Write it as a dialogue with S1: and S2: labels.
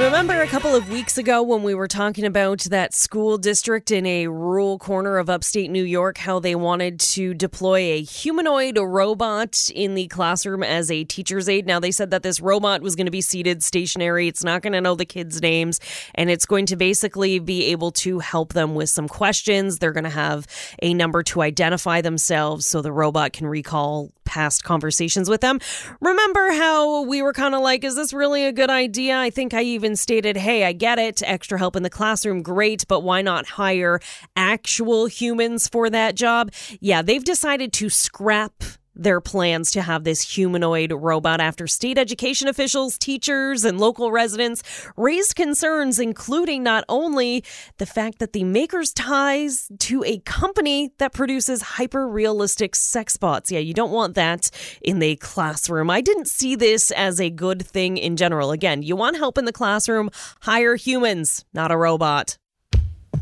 S1: Remember a couple of weeks ago when we were talking about that school district in a rural corner of upstate New York, how they wanted to deploy a humanoid robot in the classroom as a teacher's aide? Now, they said that this robot was going to be seated stationary. It's not going to know the kids' names, and it's going to basically be able to help them with some questions. They're going to have a number to identify themselves so the robot can recall past conversations with them. Remember how we were kind of like, is this really a good idea? I think I even stated, hey, I get it. Extra help in the classroom, great, but why not hire actual humans for that job? Yeah, they've decided to scrap their plans to have this humanoid robot after state education officials, teachers, and local residents raised concerns, including not only the fact that the maker's ties to a company that produces hyper-realistic sex bots. Yeah, you don't want that in the classroom. I didn't see this as a good thing in general. Again, you want help in the classroom, hire humans, not a robot.